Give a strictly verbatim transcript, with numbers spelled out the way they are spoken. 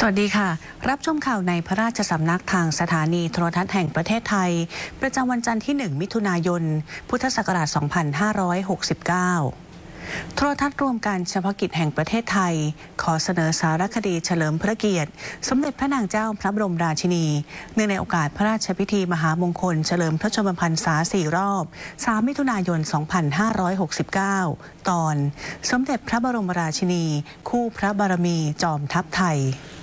สวัสดีค่ะรับชมข่าวในพระราชสำนักทางสถานีโทรทัศน์แห่งประเทศไทยประจำวันจันทร์ที่หนึ่งมิถุนายนพุทธศักราชสองพันห้าร้อยหกสิบเก้าโทรทัศน์รวมการเฉพาะกิจแห่งประเทศไทยขอเสนอสารคดีเฉลิมพระเกียรติสมเด็จพระนางเจ้าพระบรมราชินีเนื่องในโอกาสพระราชพิธีมหามงคลเฉลิมพระชนมพรรษาสี่รอบสามมิถุนายนสองพันห้าร้อยหกสิบเก้าตอนสมเด็จพระบรมราชินีคู่พระบารมีจอมทัพไทย